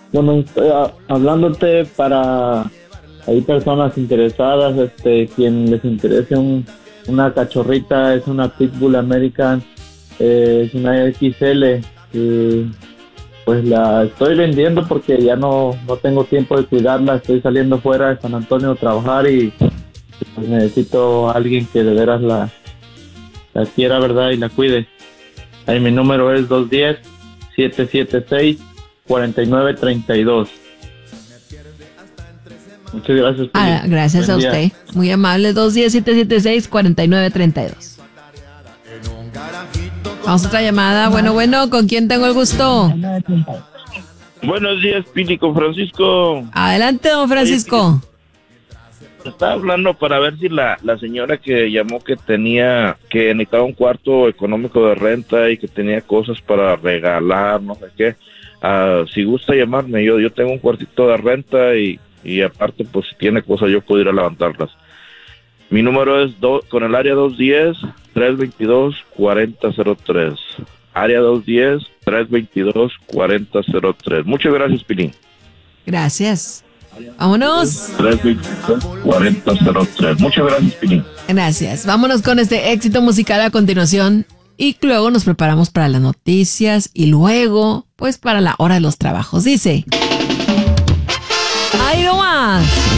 Bueno, estoy hablándote para hay personas interesadas, quien les interese una cachorrita, es una Pitbull American, es una XL, y pues la estoy vendiendo porque ya no tengo tiempo de cuidarla, estoy saliendo fuera de San Antonio a trabajar y pues necesito a alguien que de veras la quiera, ¿verdad? Y la cuide. Ahí mi número es 210-776-4932. Muchas gracias, Pili. Gracias Buen a día. usted. Muy amable. 210-776-4932. Vamos a otra llamada. Bueno, ¿con quién tengo el gusto? Buenos días, Pili, con Francisco. Adelante, don Francisco. Estaba hablando para ver si la señora que llamó que necesitaba un cuarto económico de renta y que tenía cosas para regalar, no sé qué. Si gusta llamarme, yo tengo un cuartito de renta y aparte, pues si tiene cosas yo puedo ir a levantarlas. Mi número es con el área 210-322-4003. Área 210-322-4003. Muchas gracias, Pilín. Gracias. Vámonos. 322-4003. Muchas gracias, Pilín. Gracias. Vámonos con este éxito musical a continuación. Y luego nos preparamos para las noticias y luego, pues, para la hora de los trabajos. Dice: ¡ay, no más!